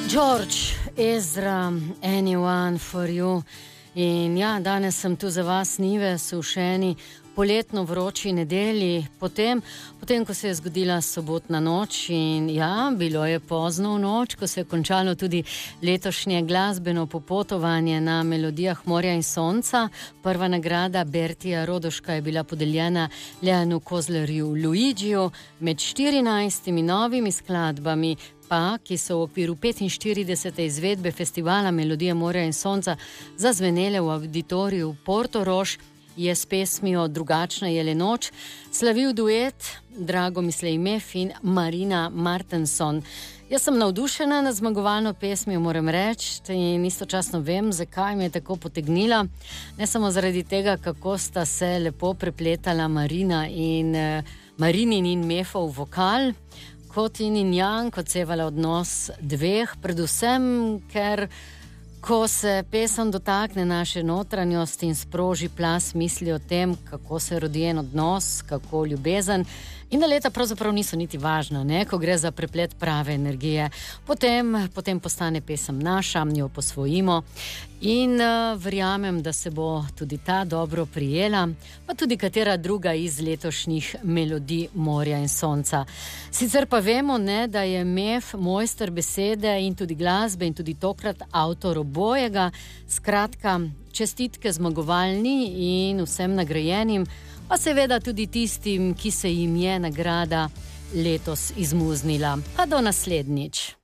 George Ezra, Anyone for You. In ja, danes sem tu za vas, Nives, v še eni poletno vroči nedelji, potem, ko se je zgodila sobotna noč in ja, bilo je pozno v noč, ko se je končalo tudi letošnje glasbeno popotovanje na melodijah morja in sonca. Prva nagrada Bertija Rodoška je bila podeljena Leanu Kozlerju Luigiju med 14 novimi skladbami, pa, ki so v okviru 45. izvedbe festivala Melodije morja in sonca zazvenele v auditoriju Portorož, je s pesmijo Drugačna je le noč slavil duet Dragomislej Mef in Marina Martenson. Jaz sem navdušena nad zmagovalno pesmijo, moram reči, in istočasno vem, zakaj me je tako potegnila. Ne samo zaradi tega, kako sta se lepo prepletala Marinin in Mefov vokal, kot yin in yang, kot sevala odnos dveh, predvsem, ker ko se pesem dotakne naše notranjosti in sproži plaz misli o tem, kako se rodi en odnos, kako ljubezen, in da leta pravzaprav niso niti važna, ne? Ko gre za preplet prave energije. Potem postane pesem naša, jo posvojimo in verjamem, da se bo tudi ta dobro prijela, pa tudi katera druga iz letošnjih melodij morja in sonca. Sicer pa vemo, ne, da je Mef mojster besede in tudi glasbe in tudi tokrat avtor obojega. Skratka, čestitke zmagovalni in vsem nagrajenim, pa seveda tudi tistim, ki se jim je nagrada letos izmuznila. Pa do naslednjič.